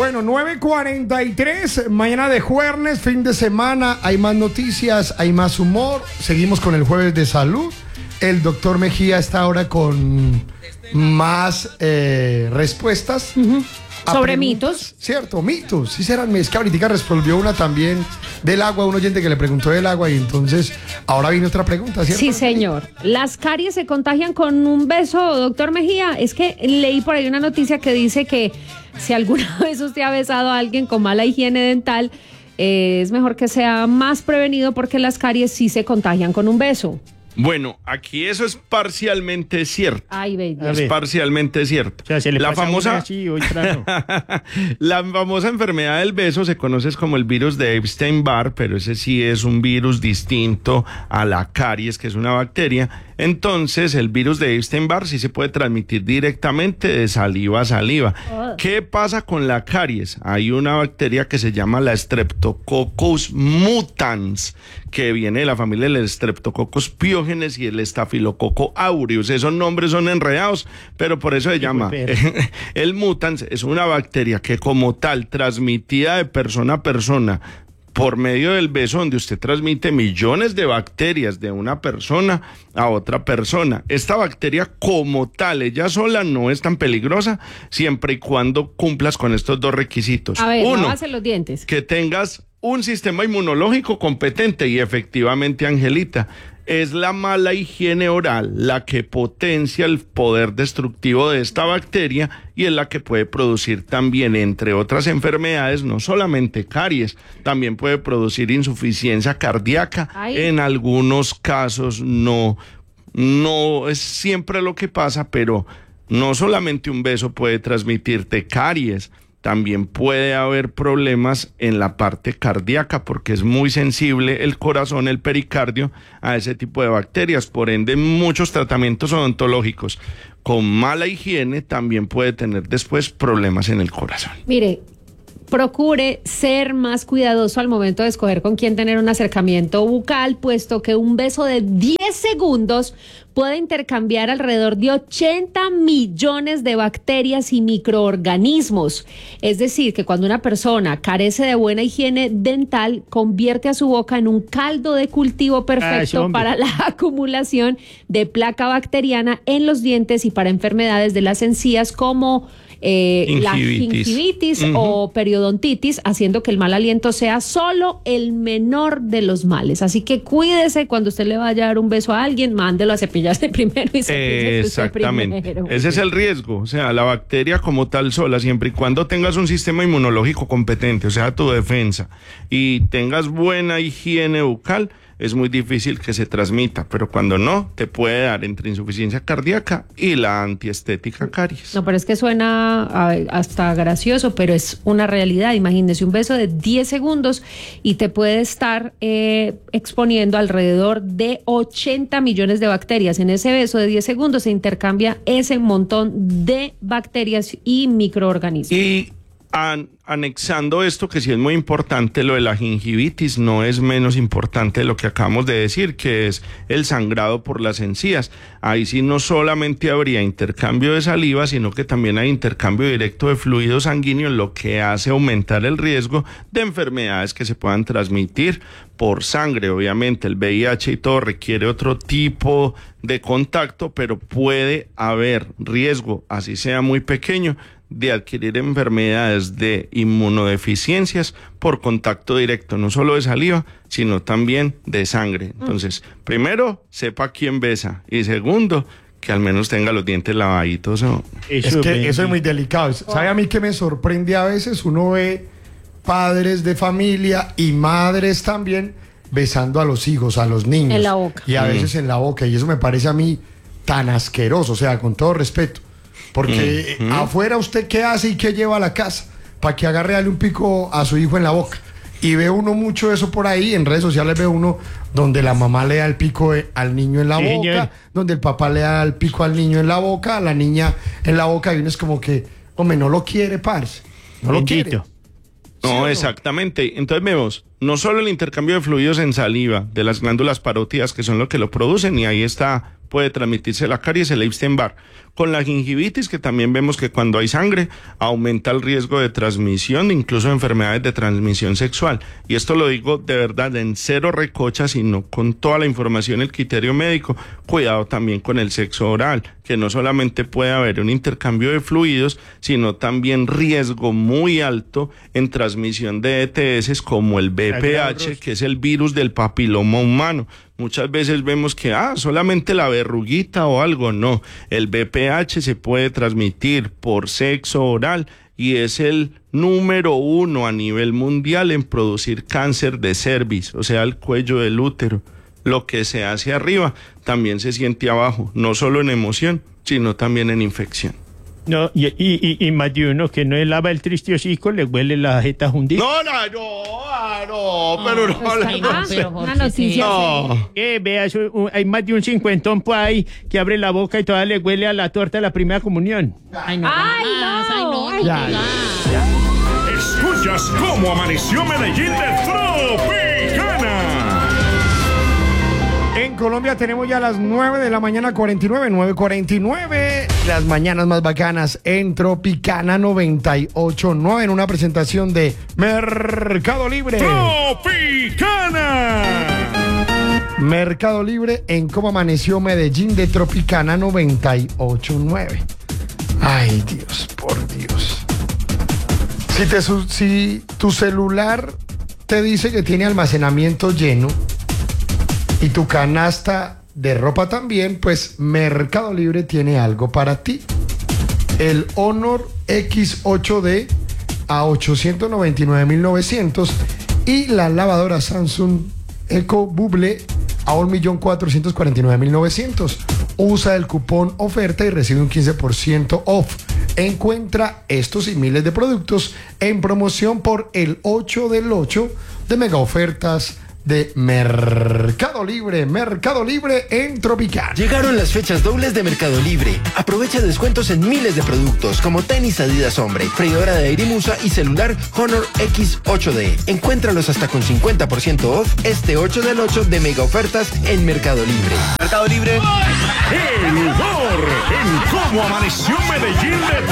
Bueno, 9:43, mañana de jueves, fin de semana, hay más noticias, hay más humor, seguimos con el jueves de salud. El doctor Mejía está ahora con más respuestas. Sobre mitos. Cierto, mitos. Sí serán. Es que ahorita resolvió una también del agua, un oyente que le preguntó del agua y entonces ahora viene otra pregunta, ¿cierto? Sí, señor. ¿Las caries se contagian con un beso, doctor Mejía? Es que leí por ahí una noticia que dice que si alguna vez usted ha besado a alguien con mala higiene dental, es mejor que sea más prevenido porque las caries sí se contagian con un beso. Bueno, aquí eso es parcialmente cierto. Ay, baby. Es parcialmente cierto. O sea, se le la pasa famosa una así, otra no. La famosa enfermedad del beso se conoce como el virus de Epstein-Barr, pero ese sí es un virus distinto a la caries, que es una bacteria. Entonces, el virus de Epstein-Barr sí se puede transmitir directamente de saliva a saliva. ¿Qué pasa con la caries? Hay una bacteria que se llama la Streptococcus mutans, que viene de la familia del Streptococcus pyogenes y el Staphylococcus aureus. Esos nombres son enredados, pero por eso se llama. El mutans es una bacteria que como tal, transmitida de persona a persona, por medio del beso, donde usted transmite millones de bacterias de una persona a otra persona. Esta bacteria como tal, ella sola no es tan peligrosa siempre y cuando cumplas con estos dos requisitos. A ver, uno, lávase los dientes. que tengas un sistema inmunológico competente y efectivamente, Angelita, es la mala higiene oral la que potencia el poder destructivo de esta bacteria y es la que puede producir también, entre otras enfermedades, no solamente caries, también puede producir insuficiencia cardíaca. Ay. En algunos casos no es siempre lo que pasa, pero no solamente un beso puede transmitirte caries. También puede haber problemas en la parte cardíaca porque es muy sensible el corazón, el pericardio, a ese tipo de bacterias. Por ende, muchos tratamientos odontológicos con mala higiene también puede tener después problemas en el corazón. Mire, procure ser más cuidadoso al momento de escoger con quién tener un acercamiento bucal, puesto que un beso de 10 segundos puede intercambiar alrededor de 80 millones de bacterias y microorganismos. Es decir, que cuando una persona carece de buena higiene dental, convierte a su boca en un caldo de cultivo perfecto para la acumulación de placa bacteriana en los dientes y para enfermedades de las encías como la gingivitis o periodontitis, haciendo que el mal aliento sea solo el menor de los males. Así que cuídese cuando usted le vaya a dar un beso a alguien, mándelo a cepillarse primero y cepíllese exactamente. primero. Ese es el riesgo. O sea, la bacteria como tal sola, siempre y cuando tengas un sistema inmunológico competente, o sea, tu defensa, y tengas buena higiene bucal, es muy difícil que se transmita, pero cuando no, te puede dar entre insuficiencia cardíaca y la antiestética caries. No, pero es que suena hasta gracioso, pero es una realidad. Imagínese un beso de 10 segundos y te puede estar exponiendo alrededor de 80 millones de bacterias. En ese beso de 10 segundos se intercambia ese montón de bacterias y microorganismos. Y anexando esto, que sí es muy importante, lo de la gingivitis no es menos importante de lo que acabamos de decir, que es el sangrado por las encías. Ahí sí no solamente habría intercambio de saliva, sino que también hay intercambio directo de fluido sanguíneo, lo que hace aumentar el riesgo de enfermedades que se puedan transmitir por sangre. Obviamente el VIH y todo requiere otro tipo de contacto, pero puede haber riesgo, así sea muy pequeño, de adquirir enfermedades de inmunodeficiencias por contacto directo, no solo de saliva, sino también de sangre. Entonces, primero, sepa quién besa, y segundo, que al menos tenga los dientes lavaditos. ¿No? Es que eso es muy delicado. ¿Sabe a mí que me sorprende a veces? Uno ve padres de familia y madres también besando a los hijos, a los niños. En la boca. Y a veces en la boca, y eso me parece a mí tan asqueroso, o sea, con todo respeto. Porque afuera usted qué hace y qué lleva a la casa para que agarre darle un pico a su hijo en la boca. Y ve uno mucho eso por ahí, en redes sociales ve uno donde la mamá le da el pico al niño en la boca, señor. donde el papá le da el pico al niño en la boca, a la niña en la boca, y uno es como que, hombre, no lo quiere, parce, no lo quiere. No, exactamente. Entonces vemos, no solo el intercambio de fluidos en saliva, de las glándulas parótidas, que son lo que lo producen, y ahí está puede transmitirse la caries, el Epstein-Barr. Con la gingivitis, que también vemos que cuando hay sangre aumenta el riesgo de transmisión, incluso de enfermedades de transmisión sexual. Y esto lo digo de verdad en cero recocha, sino con toda la información, el criterio médico. Cuidado también con el sexo oral, que no solamente puede haber un intercambio de fluidos, sino también riesgo muy alto en transmisión de ETS como el VPH, que es el virus del papiloma humano. Muchas veces vemos que, solamente la verruguita o algo. No, el VPH se puede transmitir por sexo oral y es el número 1 a nivel mundial en producir cáncer de cervix, o sea, el cuello del útero. Lo que se hace arriba también se siente abajo, no solo en emoción, sino también en infección. No, y más de uno que no le lava el triste hocico, le huele la jeta hundida. Pero no una noticia. No. Vea, hay más de un cincuentón por ahí que abre la boca y todavía le huele a la torta de la primera comunión. Ay, no. Ya. Escuchas cómo amaneció Medellín de Tropicana. En Colombia tenemos ya las 9 de la mañana, 9:49. Las mañanas más bacanas en Tropicana 98.9 en una presentación de Mercado Libre. Tropicana. Mercado Libre en cómo amaneció Medellín de Tropicana 98.9. Ay, Dios, por Dios. Si tu celular te dice que tiene almacenamiento lleno y tu canasta de ropa también, pues Mercado Libre tiene algo para ti. El Honor X8D a 899.900 y la lavadora Samsung Eco Bubble a 1.449.900. Usa el cupón oferta y recibe un 15% off. Encuentra estos y miles de productos en promoción por el 8 del 8 de mega ofertas de Mercado Libre en Tropicana. Llegaron las fechas dobles de Mercado Libre. Aprovecha descuentos en miles de productos como tenis Adidas hombre, freidora de aire Musa y celular Honor X8D. Encuéntralos hasta con 50% off este 8 del 8 de mega ofertas en Mercado Libre. Mercado Libre. El humor en cómo amaneció Medellín de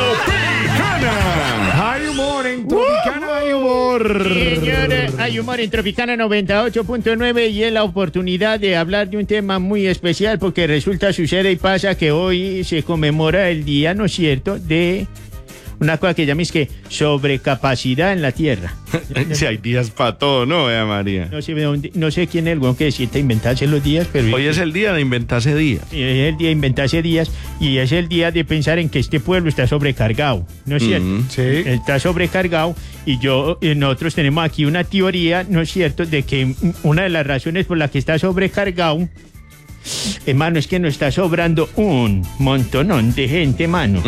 Tropicana. Hay humor en Tropicana, hay humor. Señores, hay humor en Tropicana 98.9 y es la oportunidad de hablar de un tema muy especial porque resulta, sucede y pasa que hoy se conmemora el día, ¿no es cierto?, de una cosa que llaméis que sobrecapacidad en la Tierra. Si hay días para todo, ¿no, vea María? No sé quién es el weón que decide inventarse los días, pero... Hoy es el día de inventarse días. Es el día de inventarse días y es el día de pensar en que este pueblo está sobrecargado, ¿no es cierto? Sí. Está sobrecargado y nosotros tenemos aquí una teoría, ¿no es cierto?, de que una de las razones por las que está sobrecargado, hermano, es que nos está sobrando un montonón de gente, mano.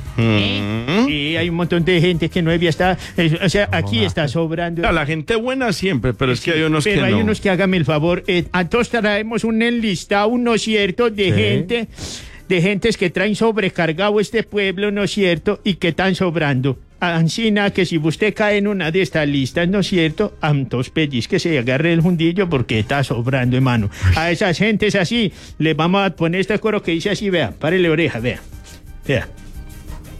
Y hay un montón de gente que no debía estar. O sea, aquí está sobrando. La gente buena siempre, pero es que hay unos pero que hay no. unos que hágame el favor. Entonces traemos un enlistado, ¿no es cierto?, de gente. De gentes que traen sobrecargado este pueblo, ¿no es cierto?, y que están sobrando. Ancina, que si usted cae en una de estas listas, ¿no es cierto?, entonces pellizque se agarre el hundillo porque está sobrando, hermano. A esas gentes así, les vamos a poner este coro que dice así, vea, párele oreja, vea.